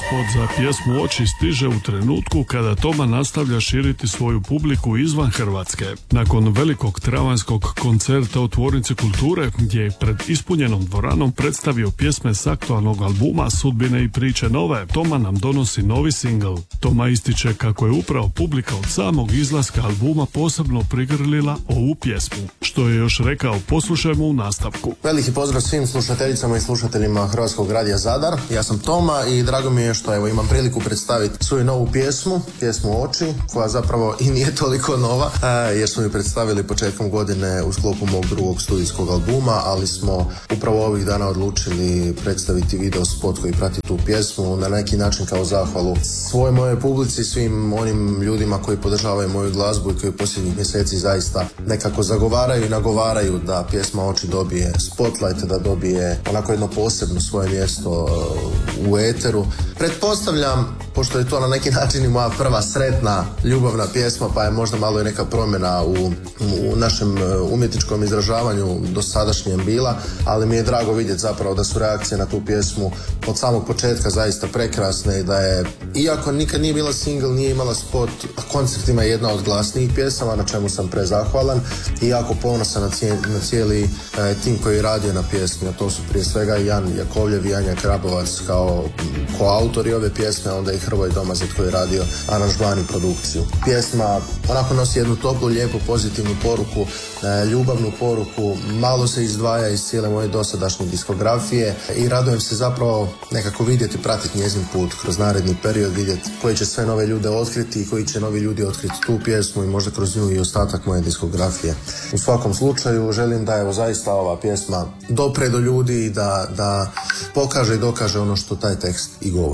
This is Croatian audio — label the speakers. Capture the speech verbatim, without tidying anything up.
Speaker 1: Spot za pjesmu Oči stiže u trenutku kada Toma nastavlja širiti svoju publiku izvan Hrvatske. Nakon velikog travanjskog koncerta u Tvornici kulture, gdje je pred ispunjenom dvoranom predstavio pjesme s aktualnog albuma Sudbine i priče nove, Toma nam donosi novi singl. Toma ističe kako je upravo publika od samog izlaska albuma posebno prigrlila ovu pjesmu. Što je još rekao, poslušajmo u nastavku.
Speaker 2: Veliki pozdrav svim slušateljicama i slušateljima Hrvatskog radija Zadar. Ja sam Toma i drago mi je što evo imam priliku predstaviti svoju novu pjesmu, pjesmu Oči, koja zapravo i nije toliko nova, jer smo ju predstavili početkom godine u sklopu mog drugog studijskog albuma, ali smo upravo ovih dana odlučili predstaviti video spot koji prati tu pjesmu na neki način kao zahvalu svoj mojoj publici, svim onim ljudima koji podržavaju moju glazbu i koji posljednjih mjeseci zaista nekako zagovaraju i nagovaraju da pjesma Oči dobije spotlight, da dobije onako jedno posebno svoje mjesto u eteru. Pretpostavljam, pošto je to na neki način i moja prva sretna ljubavna pjesma, pa je možda malo i neka promjena u, u našem umjetničkom izražavanju dosadašnjem bila, ali mi je drago vidjeti zapravo da su reakcije na tu pjesmu od samog početka zaista prekrasne i da je, iako nikad nije bila single, nije imala spot, koncert ima jedna od glasnijih pjesama, na čemu sam prezahvalan i jako ponosan na, cijeli, na cijeli e, tim koji je radio na pjesmi, a to su prije svega Jan Jakovljev i Anja Krabovac kao koautori ove pjesme, onda i Hrvoje Domazet koji je radio aranžman i produkciju. Pjesma onako nosi jednu toplu, lijepu, pozitivnu poruku, e, ljubavnu poruku, malo se izdvaja iz cijele moje dosadašnje diskografije i radujem se zapravo nekako vidjeti, pratiti njezin put kroz naredni period, vidjeti koji će sve nove ljude otkriti i koji će novi ljudi otkriti tu pjesmu i možda kroz nju i ostatak moje diskografije. U svakom slučaju želim da evo zaista ova pjesma dopre do ljudi i da, da pokaže i dokaže ono što taj tekst i govori.